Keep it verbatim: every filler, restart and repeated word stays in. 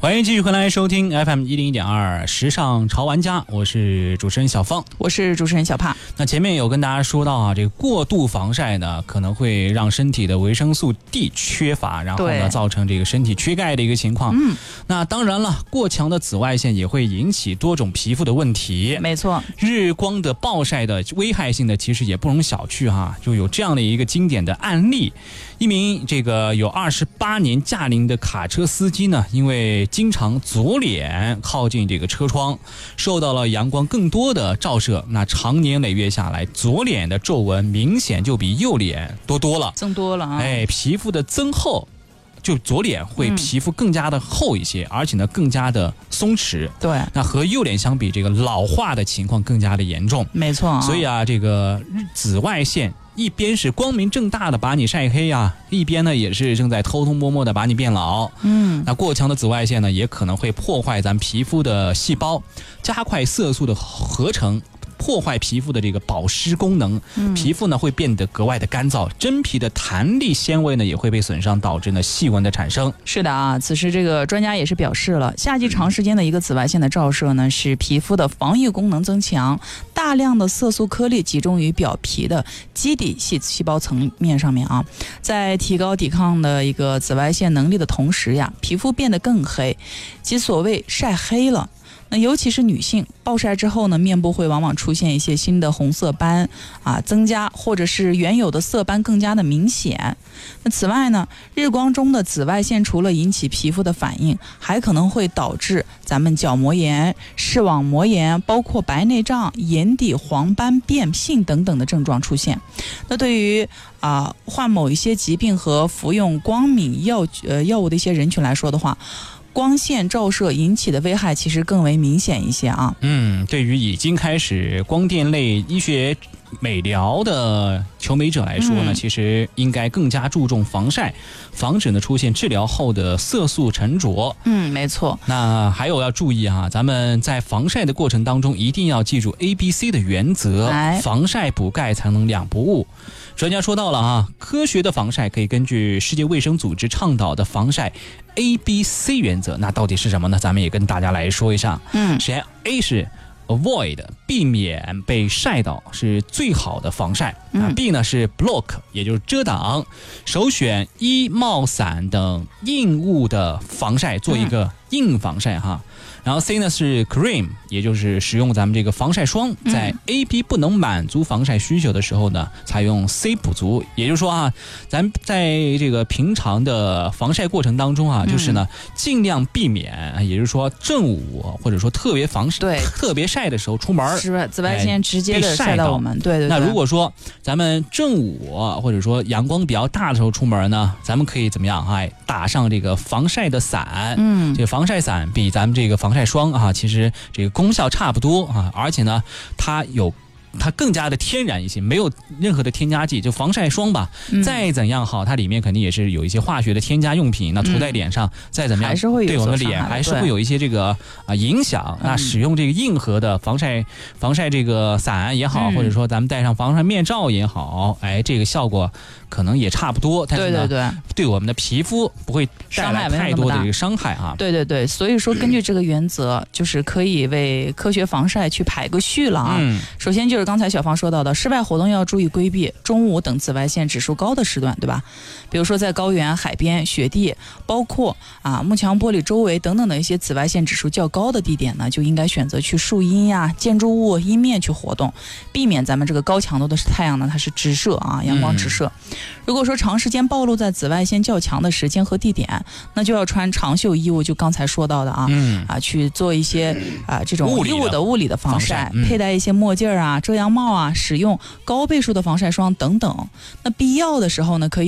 欢迎继续回来收听 F M 一零一点二时尚潮玩家，我是主持人小芳， 我是主持人小帕。 那前面有跟大家说到啊，这个过度防晒呢，可能会让身体的维生素 D 缺乏，然后呢造成这个身体缺钙的一个情况。嗯，那当然了，过强的紫外线也会引起多种皮肤的问题。 没错， 日光的暴晒的危害性呢，其实也不容小觑哈。就有这样的一个经典的案例，一名这个有二十八年驾龄的卡车司机呢，因为经常左脸靠近这个车窗，受到了阳光更多的照射，那长年累月下来，左脸的皱纹明显就比右脸多多了， 增多了啊！ 哎，皮肤的增厚，就左脸会皮肤更加的厚一些，嗯、而且呢更加的松弛。 对， 那和右脸相比，这个老化的情况更加的严重。 没错、啊， 所以啊，这个紫外线一边是光明正大的把你晒黑啊，一边呢也是正在偷偷摸摸的把你变老。嗯，那过强的紫外线呢，也可能会破坏咱皮肤的细胞，加快色素的合成，破坏皮肤的这个保湿功能，嗯、皮肤呢会变得格外的干燥，真皮的弹力纤维呢也会被损伤，导致呢细纹的产生。 是的啊，此时这个专家也是表示了，夏季长时间的一个紫外线的照射呢，使皮肤的防御功能增强，大量的色素颗粒集中于表皮的基底细细胞层面上面啊，在提高抵抗的一个紫外线能力的同时呀，皮肤变得更黑，即所谓晒黑了。那尤其是女性暴晒之后呢，面部会往往出现一些新的红色斑啊，增加或者是原有的色斑更加的明显。那此外呢，日光中的紫外线除了引起皮肤的反应，还可能会导致咱们角膜炎、视网膜炎，包括白内障、眼底黄斑变性等等的症状出现。那对于啊、呃、患某一些疾病和服用光敏药呃药物的一些人群来说的话，光线照射引起的危害其实更为明显一些啊。 嗯，对于已经开始光电类医学美疗的求美者来说呢、嗯，其实应该更加注重防晒，防止呢出现治疗后的色素沉着。 嗯，没错。 那还有要注意啊，咱们在防晒的过程当中一定要记住 A B C 的原则，防晒补钙才能两不误。专家说到了啊，科学的防晒可以根据世界卫生组织倡导的防晒 A B C 原则，那到底是什么呢？咱们也跟大家来说一下。嗯，首先 A 是 avoid 避免被晒到是最好的防晒。那 B 呢是 block 也就是遮挡，首选衣帽伞等硬物的防晒，做一个硬防晒哈。然后 C 呢是 cream， 也就是使用咱们这个防晒霜，在 A B 不能满足防晒需求的时候呢，采用 C 补足。也就是说啊，咱在这个平常的防晒过程当中啊，就是呢尽量避免，也就是说正午或者说特别防晒、特别晒的时候出门， 是紫外线直接的晒到我们。对对对。 那如果说咱们正午或者说阳光比较大的时候出门呢，咱们可以怎么样？哎，打上这个防晒的伞。嗯，这个防晒伞比咱们这个防晒霜啊，其实这个功效差不多啊，而且呢，它有。它更加的天然一些，没有任何的添加剂。就防晒霜吧、嗯、再怎样好，它里面肯定也是有一些化学的添加用品，那涂在脸上、嗯、再怎么样还是会有对我们脸还是会有一些这个啊影响。那使用这个硬核的防晒防晒这个伞也好、嗯、或者说咱们戴上防晒面罩也好，哎，这个效果可能也差不多，但是呢， 对对对， 对我们的皮肤不会带来太多的一个伤害啊。 对对对，所以说根据这个原则，就是可以为科学防晒去排个序了啊。嗯、首先就是刚才小芳说到的，室外活动要注意规避中午等紫外线指数高的时段，对吧？比如说在高原、海边、雪地，包括啊幕墙玻璃周围等等的一些紫外线指数较高的地点呢，就应该选择去树荫呀、建筑物阴面去活动，避免咱们这个高强度的太阳呢，它是直射啊，阳光直射。嗯、如果说长时间暴露在紫外线较强的时间和地点，那就要穿长袖衣物，就刚才说到的啊，嗯、啊去做一些啊这种衣物的物理的防晒，嗯、佩戴一些墨镜啊、遮阳帽啊，使用高倍数的防晒霜等等。那必要的时候呢，可以